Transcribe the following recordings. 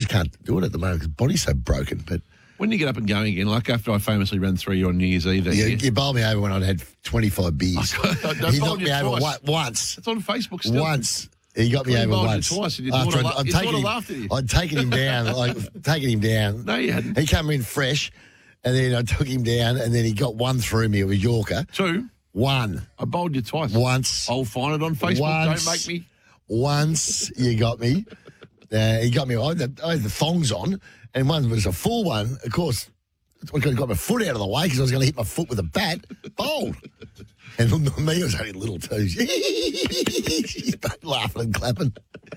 can't do it at the moment because his body's so broken. But when you get up and going again, like after I famously ran through you on New Year's Eve that year. you bowled me over when I'd had 25 beers. He knocked me over once. It's on Facebook still. Once. He got me over once. Twice and laughed at you. I'd taken him down. No, you hadn't. He came in fresh, and then I took him down, and then he got one through me. It was Yorker. Two. One. I bowled you twice. Once. I'll find it on Facebook. Once. Don't make me. Once you got me. He got me. I had the thongs on, and one was a full one. Of course, I got my foot out of the way because I was going to hit my foot with a bat. Bowled. And me was only little too. She's both laughing and clapping.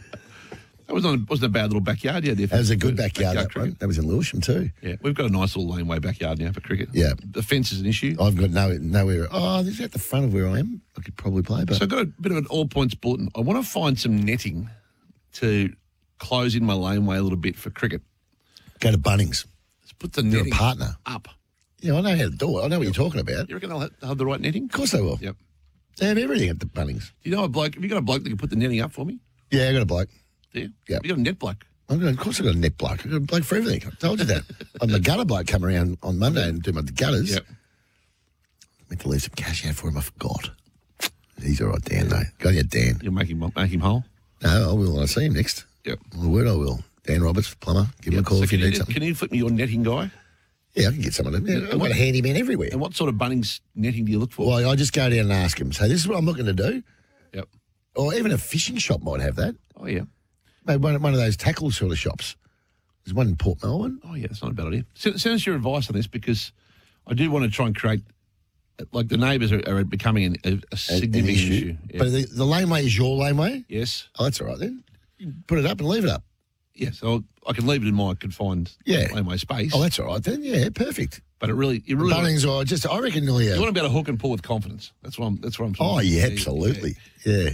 That wasn't a bad little backyard you had there. That was a good backyard, that one. That was in Lewisham too. Yeah, we've got a nice little laneway backyard now for cricket. Yeah. The fence is an issue. I've got nowhere. Oh, this is at the front of where I am. I could probably play, but... So I've got a bit of an all-points bulletin. I want to find some netting to close in my laneway a little bit for cricket. Go to Bunnings. Let's put the You're netting a partner. up. Yeah, I know how to do it. I know what you're talking about. You reckon they'll have the right netting? Of course they will. Yep. They have everything at the Bunnings. Do you know a bloke? Have you got a bloke that can put the netting up for me? Yeah, I got a bloke. Do you? Yeah. Have you got a net bloke? Of course I got a net bloke. I got a bloke for everything. I told you that. I'm the gutter bloke come around on Monday and do my gutters. Yep. Meant to leave some cash out for him. I forgot. He's all right, Dan, though. Go get Dan. You'll make him whole? No, I will when I see him next. Yep. My word, I will. Dan Roberts, plumber. Give him a call So if you need something. Can you flip me your netting guy? Yeah, I can get some of them. Yeah, I've got a handyman everywhere. And what sort of Bunnings netting do you look for? Well, I just go down and ask him. Say, this is what I'm looking to do. Yep. Or even a fishing shop might have that. Oh, yeah. Maybe one of those tackle sort of shops. There's one in Port Melbourne. Oh, yeah, that's not a bad idea. Send us your advice on this because I do want to try and create, like the neighbours are becoming a significant issue. Yeah. But the laneway is your laneway? Yes. Oh, that's all right then. You put it up and leave it up. Yes, so I can leave it in my confined laneway space. Oh, that's all right then. Yeah, perfect. But you really Bunnings are just, I reckon, you want to be able to hook and pull with confidence. That's what I'm talking Oh, about. yeah, absolutely. Yeah.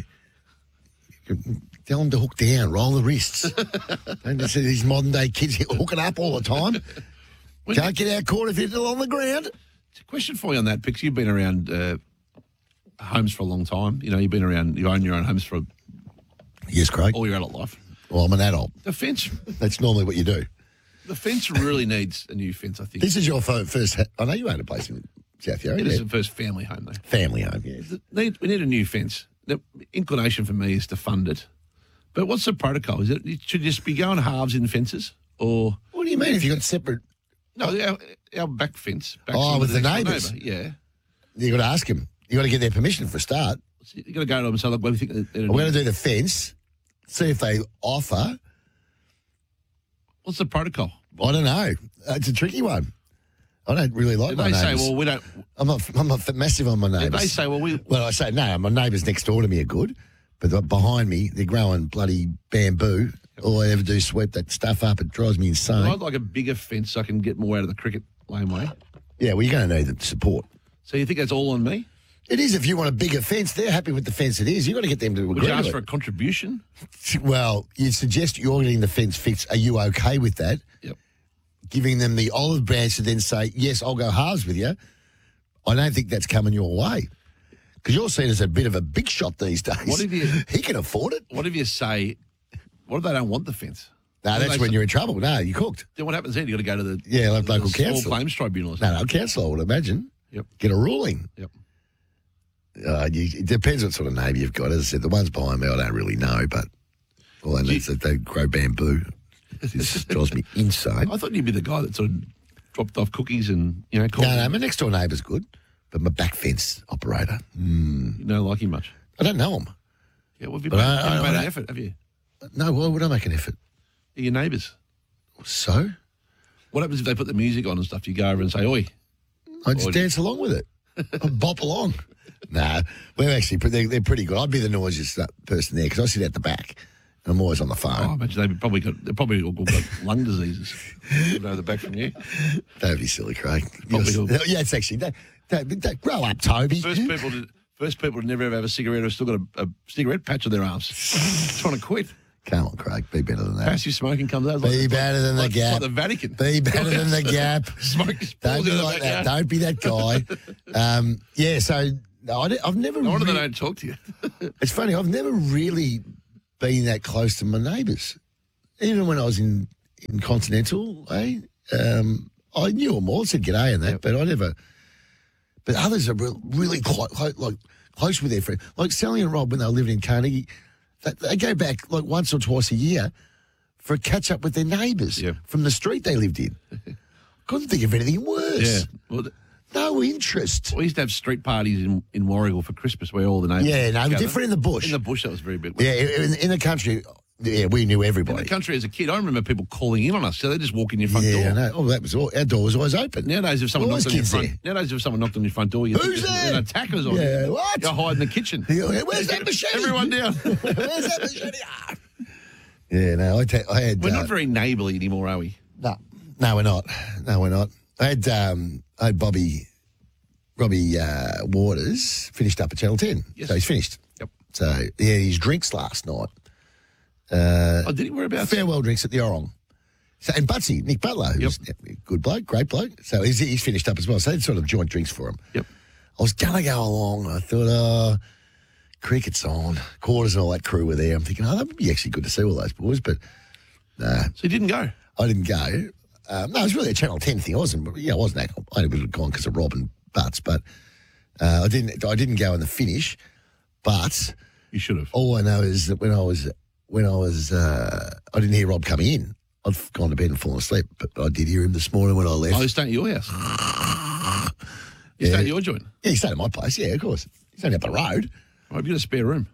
Tell them to hook down, roll the wrists. Don't just see these modern day kids hooking up all the time. Can't get out caught if you're still on the ground. It's a question for you on that, because you've been around homes for a long time. You know, you own your own homes for Yes, Craig. all your adult life. Well, I'm an adult. The fence, That's normally what you do. the fence really needs a new fence, I think. This is your first. I know you own a place in South Yarra. It is the first family home, though. Family home, yeah. We need a new fence. The inclination for me is to fund it. But what's the protocol? Is it should just be going halves in fences, or What do you mean if you've got separate? no? Our back fence. With the neighbours. Yeah. You got to ask them. You got to get their permission for a start. So you got to go to them and say, look, what do you think? We're going to do the fence. See if they offer. What's the protocol? I don't know. It's a tricky one. I don't really like If my they say, neighbours. well, we don't. I'm not massive on my If neighbours. they say, well, Well, I say, no, my neighbours next door to me are good, but behind me, they're growing bloody bamboo. All I ever do is sweep that stuff up. It drives me insane. I'd like a bigger fence so I can get more out of the cricket laneway. Yeah, well, you're going to need the support. So you think that's all on me? It is if you want a bigger fence. They're happy with the fence it is. You've got to get them to Would agree you ask with for a it. contribution? Well, you suggest you're getting the fence fixed. Are you okay with that? Yep. Giving them the olive branch to then say, yes, I'll go halves with you. I don't think that's coming your way. Because you're seen as a bit of a big shot these days. What if you- He can afford it. What if you say, what if they don't want the fence? No, What if that's they when say- you're in trouble. No, you're cooked. Then what happens then? You got to go to the Local small council. claims tribunal. Or something. No, council, I would imagine. Yep. Get a ruling. Yep. It depends what sort of neighbour you've got. As I said, the ones behind me I don't really know, but all I know is that they grow bamboo. This drives me insane. I thought you'd be the guy that sort of dropped off cookies and, called No, my next door neighbour's good, but my back fence operator, You don't like him much. I don't know him. Yeah, well, have you But made, I have you made an don't- effort, have you? No, why would I make an effort? Are your neighbours? So? What happens if they put the music on and stuff? You go over and say, oi. I just dance along with it. I bop along. No, we're actually, they're pretty good. I'd be the noisiest person there because I sit at the back and I'm always on the Oh, I phone. imagine they've probably all got lung diseases. Over the back from you. Don't be silly, Craig. Probably will. Yeah, it's actually, grow up, Toby. First people to never ever have a cigarette have still got a cigarette patch on their arms. Trying to quit. Come on, Craig, be better than that. Passive smoking comes out. Be better than the gap. It's like the Vatican. Be better than the gap. Smoke Don't be like that. Don't be that guy. So no, I've never. No wonder they really, don't talk to you. it's funny. I've never really been that close to my neighbours. Even when I was in in Continental, I knew them all, said g'day and that, but I never. But others are really close with their friends. Like Sally and Rob, when they were living in Carnegie, they go back like once or twice a year for a catch up with their neighbours from the street they lived in. Couldn't think of anything worse. Yeah. Well, no interest. We used to have street parties in Warragul for Christmas where all the neighbours. Yeah, no, gather. different in the bush. In the bush, that was very big. Yeah, in the country, we knew everybody. In the country as a kid, I remember people calling in on us, so they just walk in your front door. Yeah, no. Oh, that was our door was always open. Nowadays, if someone knocked on your front door, you Who's there? Attackers on Yeah, you. what? You're hiding in the kitchen. Yeah, where's that machete? Everyone down. Where's that machete? Yeah, no, I had. We're not very neighbourly anymore, are we? No, we're not. No, we're not. I had Robbie Waters finished up at Channel 10. Yes. So he's finished. Yep. So he had his drinks last night. Did he? Whereabouts? Farewell drinks at the Orong. So, and Butsy, Nick Butler, who's a good bloke, great bloke. So he's finished up as well. So they had sort of joint drinks for him. Yep. I was going to go along. I thought, cricket's on. Quarters and all that crew were there. I'm thinking, that would be actually good to see all those boys. But nah. So you didn't go? I didn't go. No, it was really a Channel 10 thing. I wasn't that. I would have gone because of Rob and Butts, but I didn't go in the finish. But you should have. All I know is that when I was I didn't hear Rob coming in. I'd gone to bed and fallen asleep, but I did hear him this morning when I left. Oh, he stayed at your house. He stayed at your joint. Yeah, he stayed at my place. Yeah, of course. He's only up the road. Oh, have you got a spare room?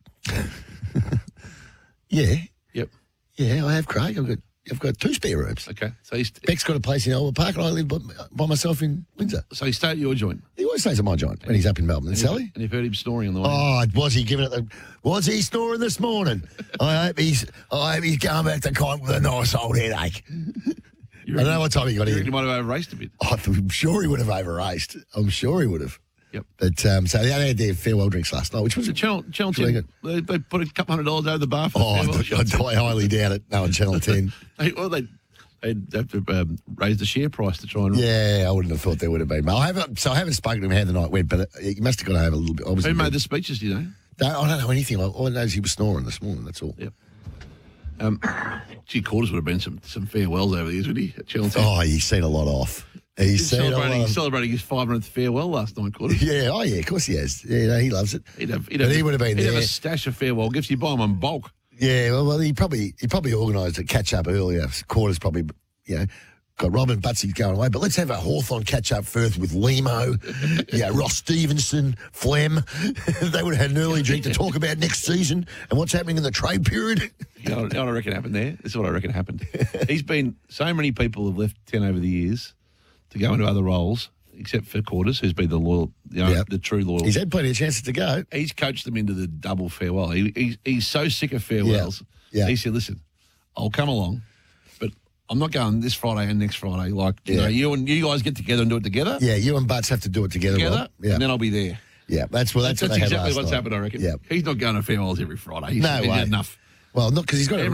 Yeah. Yep. Yeah, I have, Craig. I've got 2 spare rooms. Okay. So Beck's got a place in Albert Park and I live by myself in Windsor. So he stayed at your joint? He always stays at my joint when he's up in Melbourne. And Sally? And you've heard him snoring on the way? Oh, was he snoring this morning? I hope he's going back to camp with a nice old headache. I don't know what time he got in. You might have over-raced a bit. I'm sure he would have over-raced. I'm sure he would have. Yep. But so they had their farewell drinks last night, which was Channel 10. They put a couple $100 over the bar for I highly doubt it. No, on Channel 10. They'd have to raise the share price to try and. Yeah, I wouldn't have thought there would have been. I haven't spoken to him how the night went, but he must have got over a little bit. Who made the speeches? Do you know? I don't know anything. All I know is he was snoring this morning. That's all. Yep. Quarters would have been some farewells over the years, would he? At Channel 10. Oh, he's seen a lot off. He's celebrating his 500th farewell last night, Quarters. Yeah, of course he has. Yeah, no, he loves it. He would have been there. He'd have a stash of farewell gifts. You buy them in bulk. Yeah, well, he probably organised a catch up earlier. Quarters probably, got Rob and Butsy going away. But let's have a Hawthorn catch up first with Limo, Ross Stevenson, Flem. They would have had an early drink to talk about next season and what's happening in the trade period. You know what I reckon happened there? This is what I reckon happened. So many people have left 10 over the years to go into other roles, except for Quarters, who's been the loyal, the true loyal. He's had plenty of chances to go. He's coached them into the double farewell. He's so sick of farewells. Yeah. He said, listen, I'll come along, but I'm not going this Friday and next Friday. You guys get together and do it together. Yeah, you and Butts have to do it together. And then I'll be there. Yeah, that's exactly what's happened, I reckon. Yeah. He's not going to farewells every Friday. He's way. Enough. Well, not because he's got to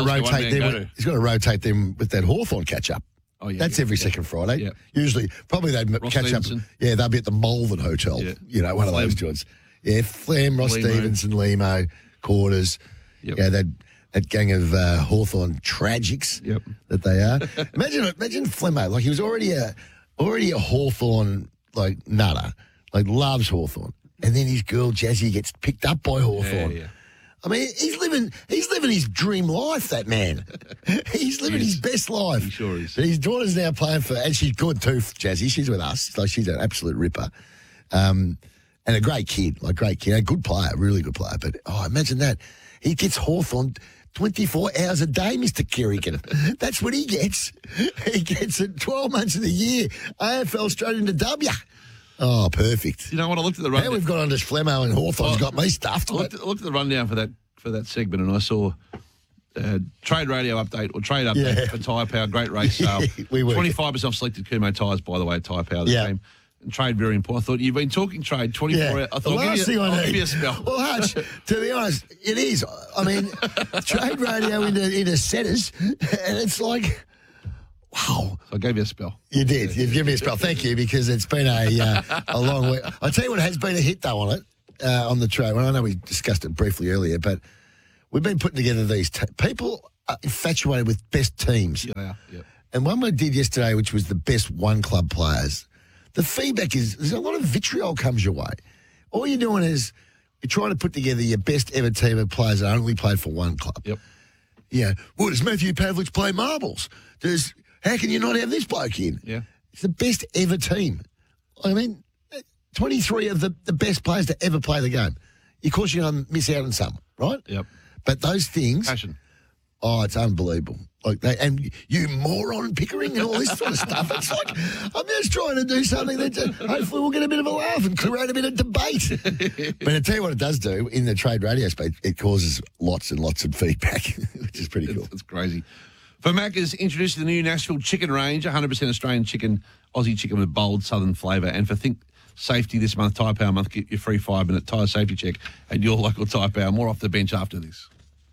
rotate them with that Hawthorn catch up. Oh, yeah, that's every second Friday. Yeah. Usually, probably they'd Ross catch Stevenson. up. Yeah, they'll be at the Malvern Hotel. Yeah. One of those joints. Yeah, Flem, Ross Stevenson, Limo, Quarters. Yep. Yeah, that gang of Hawthorn tragics that they are. Imagine Flemo, like he was already a Hawthorn nutter, loves Hawthorn, and then his girl Jazzy gets picked up by Hawthorn. Yeah. I mean, he's living his dream life, that man. He's living his best life. He sure is. But his daughter's now playing and she's good too, Jazzy. She's with us. She's an absolute ripper. And a great kid, a good player, really good player. But, imagine that. He gets Hawthorn 24 hours a day, Mr. Kirikin. That's what he gets. He gets it 12 months of the year. AFL straight into W. Oh, perfect. You know what? I looked at the rundown. Now we've got on this Flemo and Hawthorn's got me stuffed. I looked at the rundown for that segment, and I saw trade radio update or trade update for Tyre Power. Great race sale. 25% off selected Kumo tyres, by the way, at Tyre Power. And trade very important. I thought you've been talking trade 24 hours. I thought I'll give you a spell. Well, Hutch, to be honest, it is. I mean, trade radio into setters, and it's like. Wow. So I gave you a spell. You did. You've given me a spell. Thank you, because it's been a long week. I'll tell you what has been a hit, though, on it, on the trade. Well, I know we discussed it briefly earlier, but we've been putting together these people are infatuated with best teams. Yeah. And one we did yesterday, which was the best one club players, the feedback is there's a lot of vitriol comes your way. All you're doing is you're trying to put together your best ever team of players that only played for one club. Yep. Yeah. Well, does Matthew Pavlich play marbles? How can you not have this bloke in? Yeah. It's the best ever team. I mean, 23 of the best players to ever play the game. Of course, you're going to miss out on some, right? Yep. But those things... Passion. Oh, it's unbelievable. And you moron Pickering and all this sort of stuff. It's like, I'm just trying to do something that hopefully we'll get a bit of a laugh and create a bit of debate. But I tell you what it does do, in the trade radio space, it causes lots and lots of feedback, which is pretty cool. It's crazy. For Macca's, introducing the new Nashville chicken range, 100% Australian chicken, Aussie chicken with bold southern flavour. And for Think Safety this month, Tyre Power Month, get your free 5-minute tyre safety check at your local Tyre Power. More off the bench after this.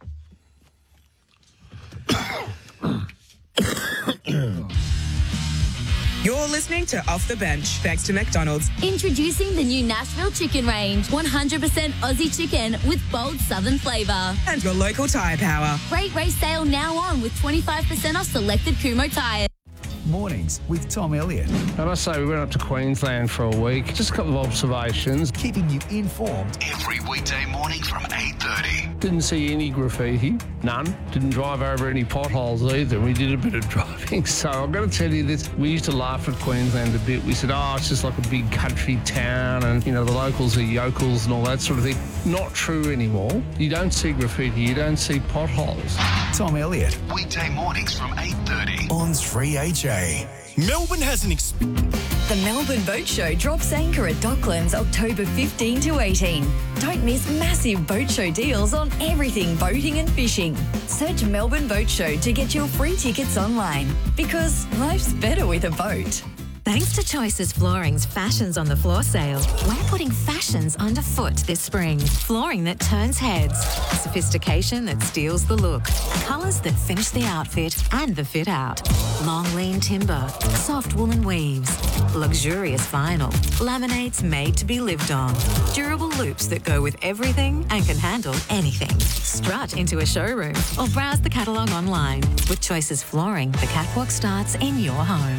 You're listening to Off the Bench, thanks to McDonald's. Introducing the new Nashville chicken range. 100% Aussie chicken with bold southern flavour. And your local Tyre Power. Great race sale now on with 25% off selected Kumho tyres. Mornings with Tom Elliott. I must say, we went up to Queensland for a week. Just a couple of observations. Keeping you informed. Every weekday morning from 8:30. Didn't see any graffiti. None. Didn't drive over any potholes either. We did a bit of driving. So I've got to tell you this. We used to laugh at Queensland a bit. We said, it's just like a big country town and, the locals are yokels and all that sort of thing. Not true anymore. You don't see graffiti. You don't see potholes. Tom Elliott. Weekday mornings from 8:30. On 3HA. Melbourne has an experience. The Melbourne Boat Show drops anchor at Docklands October 15 to 18. Don't miss massive boat show deals on everything boating and fishing. Search Melbourne Boat Show to get your free tickets online, because life's better with a boat. Thanks to Choices Flooring's Fashions on the Floor sale, we're putting fashions underfoot this spring. Flooring that turns heads, sophistication that steals the look, colours that finish the outfit and the fit out. Long lean timber, soft woolen weaves, luxurious vinyl, laminates made to be lived on, durable loops that go with everything and can handle anything. Strut into a showroom or browse the catalogue online. With Choices Flooring, the catwalk starts in your home.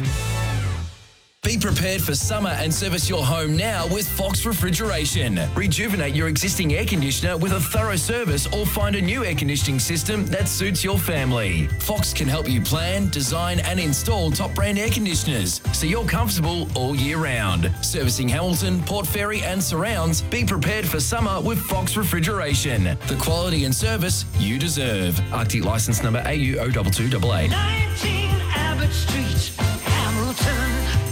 Be prepared for summer and service your home now with Fox Refrigeration. Rejuvenate your existing air conditioner with a thorough service or find a new air conditioning system that suits your family. Fox can help you plan, design and install top brand air conditioners so you're comfortable all year round. Servicing Hamilton, Port Fairy and surrounds, be prepared for summer with Fox Refrigeration. The quality and service you deserve. Arctic licence number AU02288. 19 Abbott Street, Hamilton.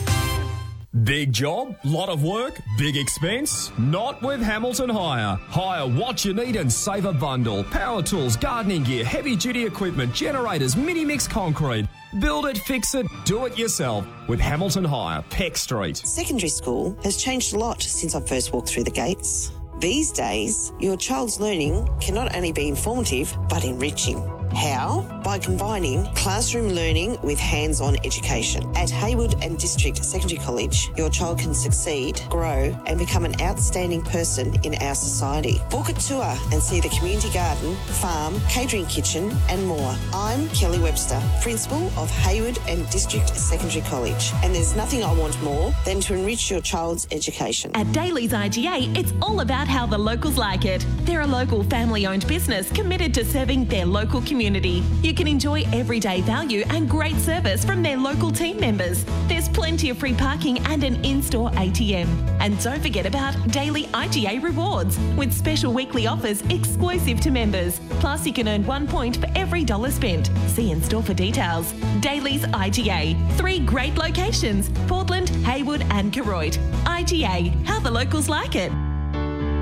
Big job, lot of work, big expense? Not with Hamilton Hire. Hire what you need and save a bundle. Power tools, gardening gear, heavy duty equipment, generators, mini mix concrete. Build it, fix it, do it yourself with Hamilton Hire, Peck Street. Secondary school has changed a lot since I first walked through the gates. These days, your child's learning can not only be informative, but enriching. How? By combining classroom learning with hands-on education. At Haywood and District Secondary College, your child can succeed, grow and become an outstanding person in our society. Book a tour and see the community garden, farm, catering kitchen and more. I'm Kelly Webster, Principal of Haywood and District Secondary College, and there's nothing I want more than to enrich your child's education. At Daly's IGA, it's all about how the locals like it. They're a local family-owned business committed to serving their local community. You can enjoy everyday value and great service from their local team members. There's plenty of free parking and an in-store ATM. And don't forget about Daily IGA Rewards, with special weekly offers exclusive to members. Plus, you can earn 1 point for every $1 spent. See in store for details. Daly's IGA. 3 great locations: Portland, Haywood and Koroit. IGA, how the locals like it.